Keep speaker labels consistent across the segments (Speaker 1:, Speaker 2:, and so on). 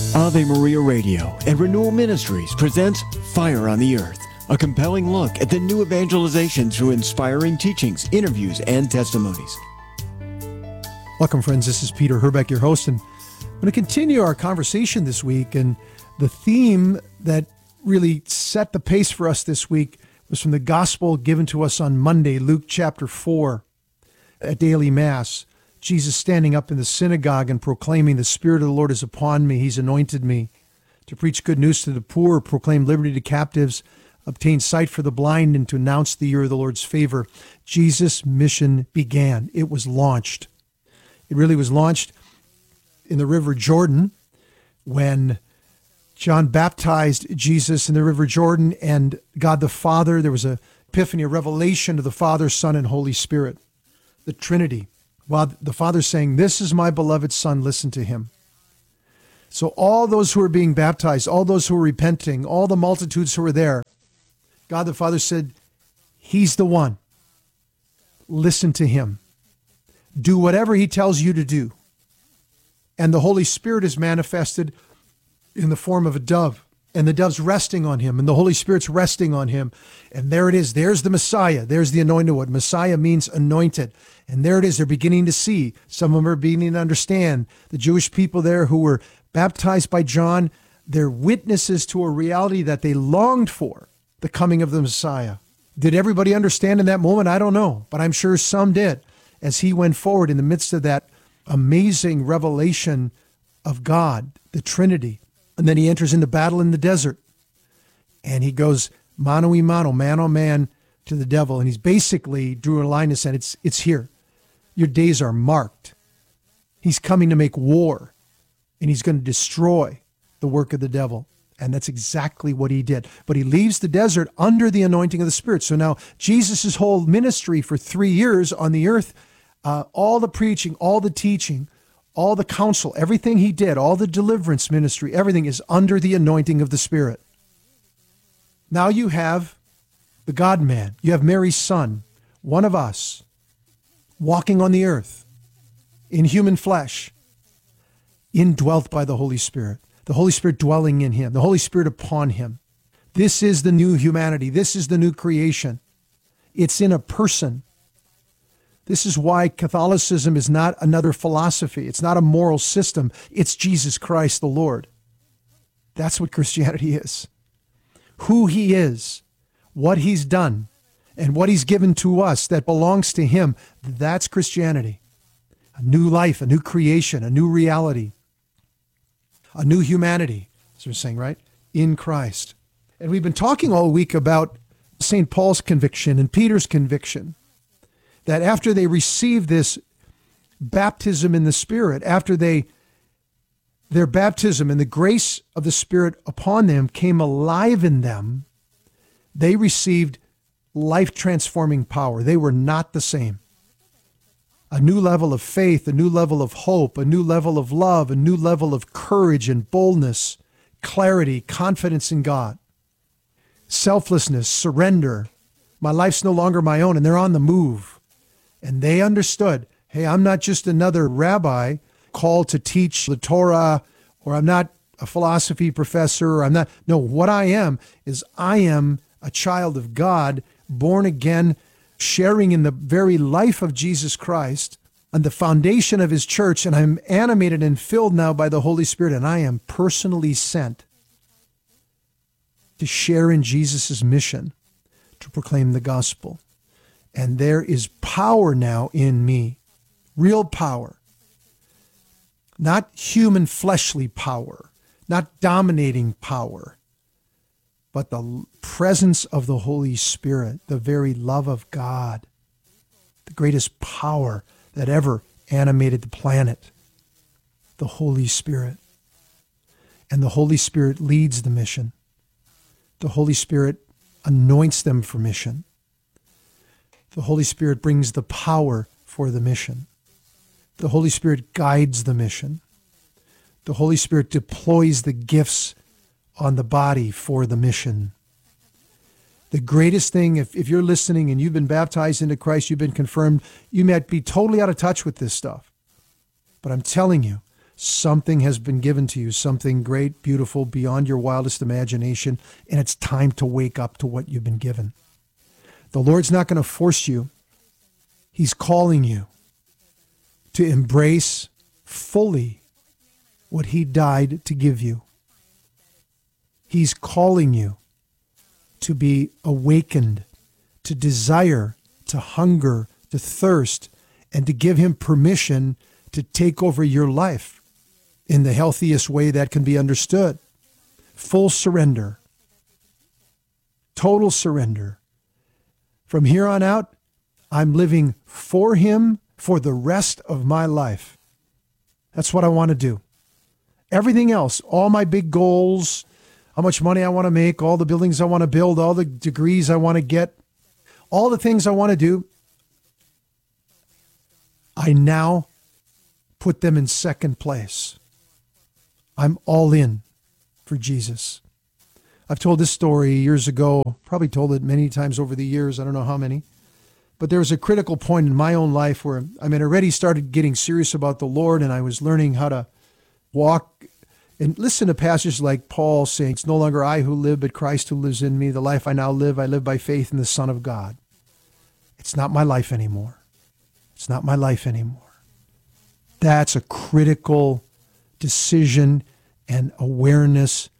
Speaker 1: Ave Maria Radio and Renewal Ministries presents Fire on the Earth, a compelling look at the new evangelization through inspiring teachings, interviews, and testimonies.
Speaker 2: Welcome, friends. This is Peter Herbeck, your host, and I'm going to continue our conversation this week. And the theme that really set the pace for us this week was from the gospel given to us on Monday, Luke chapter 4, at daily Mass. Jesus standing up in the synagogue and proclaiming, "The Spirit of the Lord is upon me. He's anointed me to preach good news to the poor, proclaim liberty to captives, obtain sight for the blind, and to announce the year of the Lord's favor." Jesus' mission began. It was launched. It really was launched in the River Jordan when John baptized Jesus in the River Jordan, and God the Father, there was an epiphany, a revelation of the Father, Son, and Holy Spirit, the Trinity. While the Father saying, "This is my beloved Son, listen to him." So all those who were being baptized, all those who were repenting, all the multitudes who were there, God the Father said, "He's the one. Listen to him. Do whatever he tells you to do." And the Holy Spirit is manifested in the form of a dove, and the dove's resting on him, and the Holy Spirit's resting on him. And there it is. There's the Messiah. There's the anointed one. Messiah means anointed. And there it is. They're beginning to see. Some of them are beginning to understand. The Jewish people there who were baptized by John, they're witnesses to a reality that they longed for, the coming of the Messiah. Did everybody understand in that moment? I don't know, but I'm sure some did as he went forward in the midst of that amazing revelation of God, the Trinity. And then he enters into battle in the desert, and he goes mano a mano, man on man to the devil. And he's basically drew a line and said, it's here. Your days are marked. He's coming to make war, and he's going to destroy the work of the devil. And that's exactly what he did. But he leaves the desert under the anointing of the Spirit. So now Jesus' whole ministry for 3 years on the earth, all the preaching, all the teaching, all the counsel, everything he did, all the deliverance ministry, everything is under the anointing of the Spirit. Now you have the God-man. You have Mary's son, one of us, walking on the earth in human flesh, indwelt by the Holy Spirit, the Holy Spirit dwelling in him, the Holy Spirit upon him. This is the new humanity. This is the new creation. It's in a person. This is why Catholicism is not another philosophy. It's not a moral system. It's Jesus Christ the Lord. That's what Christianity is. Who he is, what he's done, and what he's given to us that belongs to him. That's Christianity. A new life, a new creation, a new reality, a new humanity, as we're saying, right? In Christ. And we've been talking all week about St. Paul's conviction and Peter's conviction, that after they received this baptism in the Spirit, after their baptism and the grace of the Spirit upon them came alive in them, they received life-transforming power. They were not the same. A new level of faith, a new level of hope, a new level of love, a new level of courage and boldness, clarity, confidence in God, selflessness, surrender. My life's no longer my own, and they're on the move. And they understood, hey, I'm not just another rabbi called to teach the Torah, or I'm not a philosophy professor, or no, what I am is I am a child of God, born again, sharing in the very life of Jesus Christ and the foundation of his church, and I'm animated and filled now by the Holy Spirit, and I am personally sent to share in Jesus' mission to proclaim the gospel. And there is power now in me, real power, not human fleshly power, not dominating power, but the presence of the Holy Spirit, the very love of God, the greatest power that ever animated the planet, the Holy Spirit. And the Holy Spirit leads the mission. The Holy Spirit anoints them for mission. The Holy Spirit brings the power for the mission. The Holy Spirit guides the mission. The Holy Spirit deploys the gifts on the body for the mission. The greatest thing, if you're listening and you've been baptized into Christ, you've been confirmed, you might be totally out of touch with this stuff. But I'm telling you, Something has been given to you, something great, beautiful, beyond your wildest imagination, and it's time to wake up to what you've been given. The Lord's not going to force you. He's calling you to embrace fully what he died to give you. He's calling you to be awakened, to desire, to hunger, to thirst, and to give him permission to take over your life in the healthiest way that can be understood. Full surrender. Total surrender. From here on out, I'm living for him for the rest of my life. That's what I want to do. Everything else, all my big goals, how much money I want to make, all the buildings I want to build, all the degrees I want to get, all the things I want to do, I now put them in second place. I'm all in for Jesus. I've told this story years ago, probably told it many times over the years, I don't know how many. But there was a critical point in my own life where I already started getting serious about the Lord, and I was learning how to walk and listen to passages like Paul saying, it's no longer I who live, but Christ who lives in me. The life I now live, I live by faith in the Son of God. It's not my life anymore. It's not my life anymore. That's a critical decision and awareness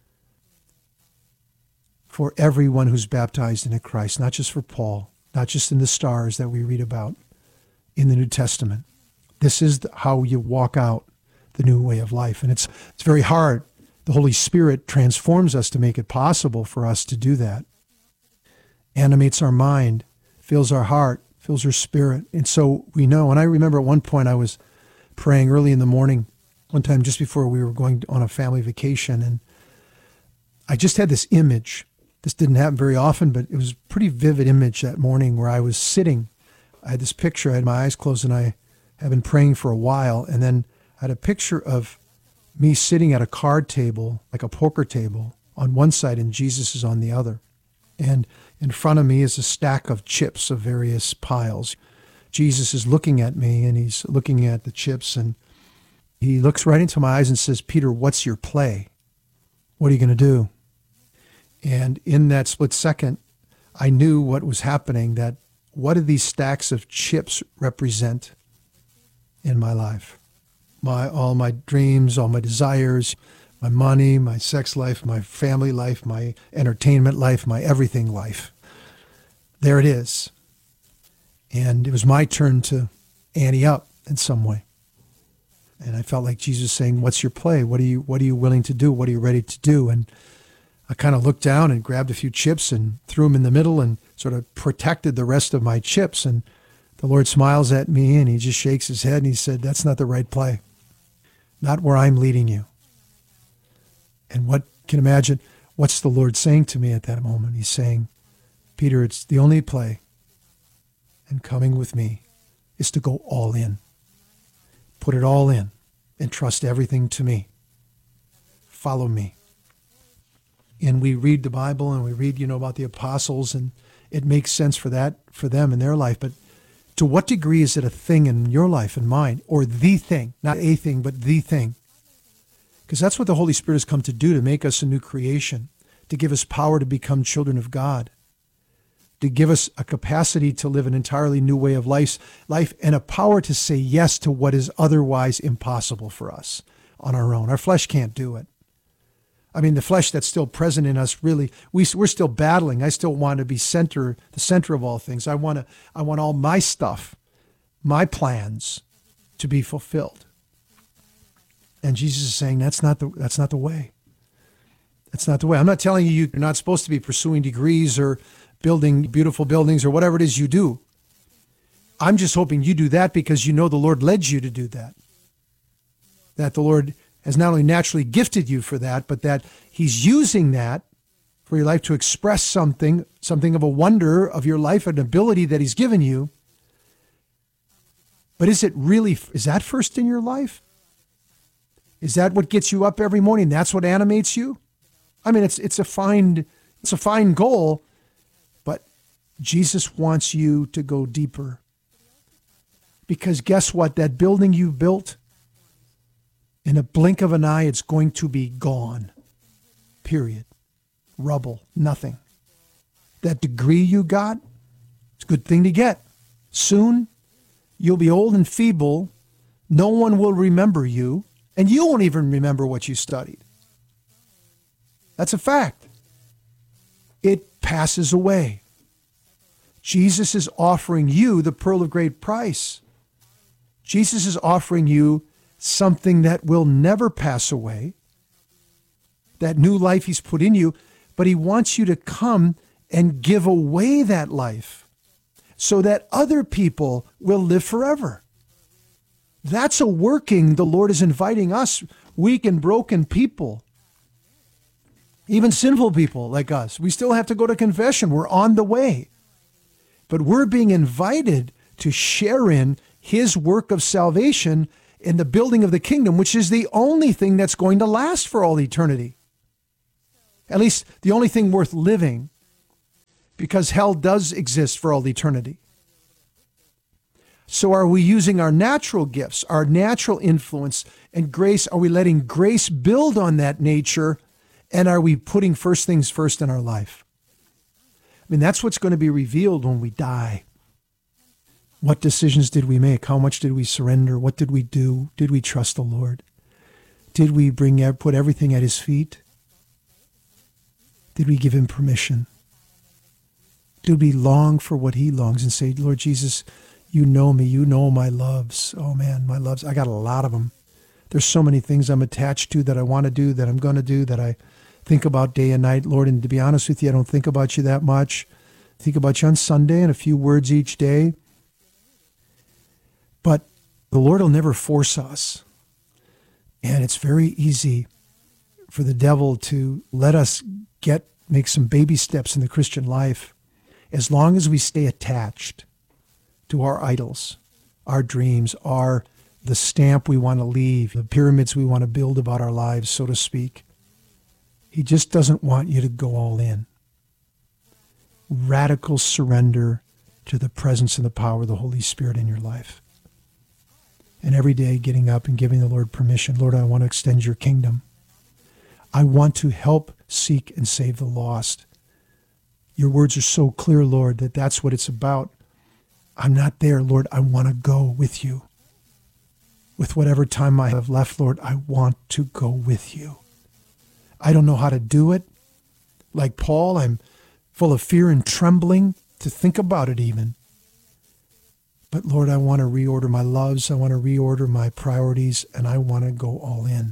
Speaker 2: for everyone who's baptized into Christ, not just for Paul, not just in the stars that we read about in the New Testament. This is how you walk out the new way of life. And it's very hard. The Holy Spirit transforms us to make it possible for us to do that. Animates our mind, fills our heart, fills our spirit. And so we know. And I remember at one point I was praying early in the morning, one time just before we were going on a family vacation, and I just had this image. This didn't happen very often, but it was a pretty vivid image that morning where I was sitting. I had this picture. I had my eyes closed, and I had been praying for a while. And then I had a picture of me sitting at a card table, like a poker table, on one side, and Jesus is on the other. And in front of me is a stack of chips of various piles. Jesus is looking at me, and he's looking at the chips, and he looks right into my eyes and says, Peter, what's your play? What are you going to do? And in that split second, I knew what was happening, that what do these stacks of chips represent in my life? All my dreams, all my desires, my money, my sex life, my family life, my entertainment life, my everything life. There it is. And it was my turn to ante up in some way. And I felt like Jesus saying, what's your play? What are you willing to do? What are you ready to do? And I kind of looked down and grabbed a few chips and threw them in the middle and sort of protected the rest of my chips. And the Lord smiles at me and he just shakes his head and he said, that's not the right play. Not where I'm leading you. And what can imagine, what's the Lord saying to me at that moment? He's saying, Peter, it's the only play. And coming with me is to go all in. Put it all in and trust everything to me. Follow me. And we read the Bible and we read, about the apostles, and it makes sense for them in their life. But to what degree is it a thing in your life and mine, or the thing, not a thing, but the thing? Because that's what the Holy Spirit has come to do, to make us a new creation, to give us power to become children of God, to give us a capacity to live an entirely new way of life, and a power to say yes to what is otherwise impossible for us on our own. Our flesh can't do it. The flesh that's still present in us, really, we're still battling. I still want to be the center of all things. I want all my stuff, my plans, to be fulfilled. And Jesus is saying that's not the way. That's not the way. I'm not telling you you're not supposed to be pursuing degrees or building beautiful buildings or whatever it is you do. I'm just hoping you do that because you know the Lord led you to do that. That the Lord has not only naturally gifted you for that, but that he's using that for your life to express something of a wonder of your life, an ability that he's given you. But is that first in your life? Is that what gets you up every morning? That's what animates you? It's a fine goal, but Jesus wants you to go deeper. Because guess what? That building you built In a blink of an eye, it's going to be gone. Period. Rubble. Nothing. That degree you got, it's a good thing to get. Soon, you'll be old and feeble. No one will remember you, and you won't even remember what you studied. That's a fact. It passes away. Jesus is offering you the pearl of great price. Jesus is offering you something that will never pass away, that new life he's put in you, but he wants you to come and give away that life so that other people will live forever. That's a working the Lord is inviting us, weak and broken people, even sinful people like us. We still have to go to confession. We're on the way. But we're being invited to share in his work of salvation in the building of the kingdom, which is the only thing that's going to last for all eternity. At least the only thing worth living, because hell does exist for all eternity. So are we using our natural gifts, our natural influence and grace? Are we letting grace build on that nature? And are we putting first things first in our life? I mean, that's what's going to be revealed when we die. What decisions did we make? How much did we surrender? What did we do? Did we trust the Lord? Did we put everything at his feet? Did we give him permission? Did we long for what he longs and say, Lord Jesus, you know me, you know my loves. Oh man, my loves, I got a lot of them. There's so many things I'm attached to that I want to do, that I'm going to do, that I think about day and night. Lord, and to be honest with you, I don't think about you that much. I think about you on Sunday and a few words each day. But the Lord will never force us. And it's very easy for the devil to let us make some baby steps in the Christian life as long as we stay attached to our idols, our dreams, the stamp we want to leave, the pyramids we want to build about our lives, so to speak. He just doesn't want you to go all in. Radical surrender to the presence and the power of the Holy Spirit in your life. And every day getting up and giving the Lord permission. Lord, I want to extend your kingdom. I want to help seek and save the lost. Your words are so clear, Lord, that that's what it's about. I'm not there, Lord. I want to go with you. With whatever time I have left, Lord, I want to go with you. I don't know how to do it. Like Paul, I'm full of fear and trembling to think about it even. But Lord, I want to reorder my loves. I want to reorder my priorities, and I want to go all in.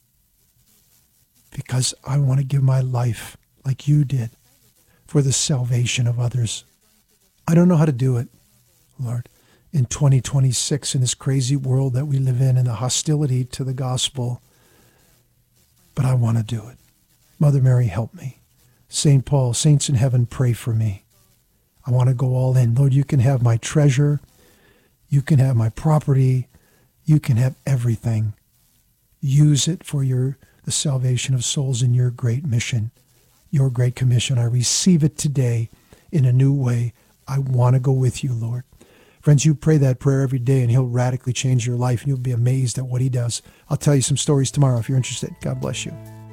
Speaker 2: Because I want to give my life like you did for the salvation of others. I don't know how to do it, Lord, in 2026, in this crazy world that we live in and the hostility to the gospel. But I want to do it. Mother Mary, help me. St. Paul, saints in heaven, pray for me. I want to go all in. Lord, you can have my treasure. You can have my property. You can have everything. Use it for the salvation of souls in your great mission, your great commission. I receive it today in a new way. I want to go with you, Lord. Friends, you pray that prayer every day and he'll radically change your life and you'll be amazed at what he does. I'll tell you some stories tomorrow if you're interested. God bless you.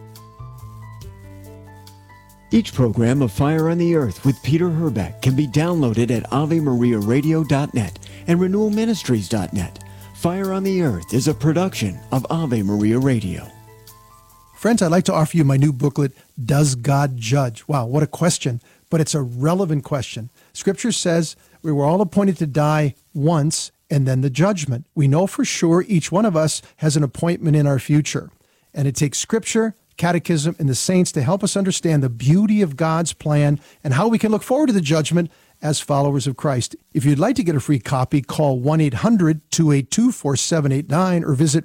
Speaker 1: Each program of Fire on the Earth with Peter Herbeck can be downloaded at AveMariaRadio.net and RenewalMinistries.net. Fire on the Earth is a production of Ave Maria Radio.
Speaker 2: Friends, I'd like to offer you my new booklet, Does God Judge? Wow, what a question, but it's a relevant question. Scripture says we were all appointed to die once and then the judgment. We know for sure each one of us has an appointment in our future. And it takes Scripture, Catechism, and the saints to help us understand the beauty of God's plan and how we can look forward to the judgment as followers of Christ. If you'd like to get a free copy, call 1-800-282-4789 or visit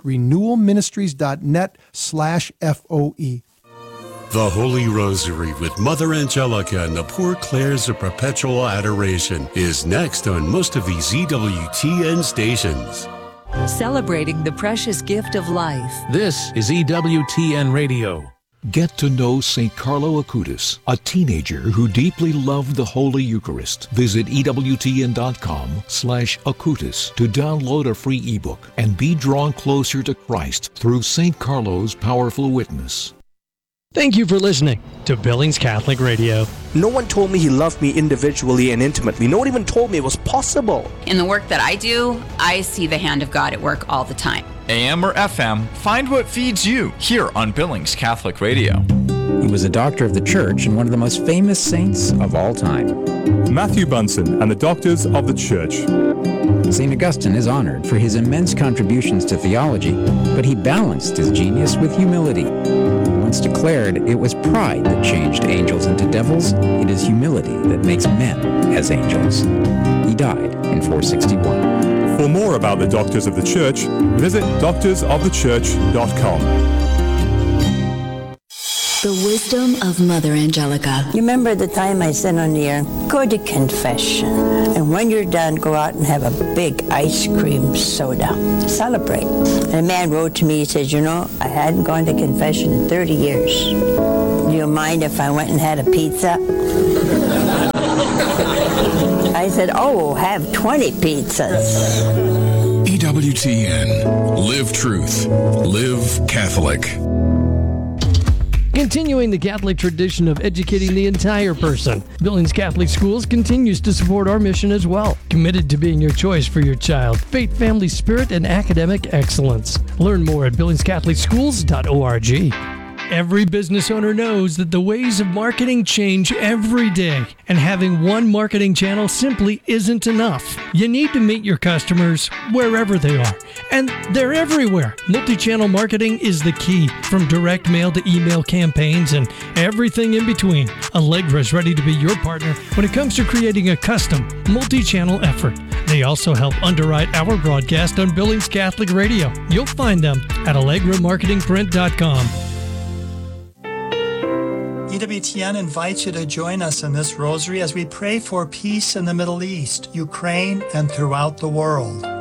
Speaker 2: renewalministries.net/FOE.
Speaker 3: The Holy Rosary with Mother Angelica and the Poor Clares of Perpetual Adoration is next on most of these EWTN stations.
Speaker 4: Celebrating the precious gift of life.
Speaker 5: This is EWTN Radio.
Speaker 4: Get to know St. Carlo Acutis, a teenager who deeply loved the Holy Eucharist. Visit EWTN.com/Acutis to download a free ebook and be drawn closer to Christ through St. Carlo's powerful witness.
Speaker 5: Thank you for listening to Billings Catholic Radio.
Speaker 6: No one told me he loved me individually and intimately. No one even told me it was possible.
Speaker 7: In the work that I do, I see the hand of God at work all the time.
Speaker 8: AM or FM, find what feeds you here on Billings Catholic Radio.
Speaker 9: He was a doctor of the church and one of the most famous saints of all time.
Speaker 10: Matthew Bunson and the Doctors of the Church.
Speaker 9: St. Augustine is honored for his immense contributions to theology, but he balanced his genius with humility. Once declared, it was pride that changed angels into devils. It is humility that makes men as angels. He died in 461.
Speaker 10: For more about the Doctors of the Church, visit doctorsofthechurch.com.
Speaker 11: The wisdom of Mother Angelica.
Speaker 12: You remember the time I said on the air, go to confession. And when you're done, go out and have a big ice cream soda. Celebrate. And a man wrote to me, he said, you know, I hadn't gone to confession in 30 years. Do you mind if I went and had a pizza? I said, oh, have 20 pizzas.
Speaker 13: EWTN. Live truth. Live Catholic.
Speaker 5: Continuing the Catholic tradition of educating the entire person, Billings Catholic Schools continues to support our mission as well, committed to being your choice for your child, faith, family, spirit, and academic excellence. Learn more at billingscatholicschools.org. Every business owner knows that the ways of marketing change every day, and having one marketing channel simply isn't enough. You need to meet your customers wherever they are, and they're everywhere. Multi-channel marketing is the key, from direct mail to email campaigns and everything in between. Allegra is ready to be your partner when it comes to creating a custom, multi-channel effort. They also help underwrite our broadcast on Billings Catholic Radio. You'll find them at allegramarketingprint.com.
Speaker 14: EWTN invites you to join us in this rosary as we pray for peace in the Middle East, Ukraine, and throughout the world.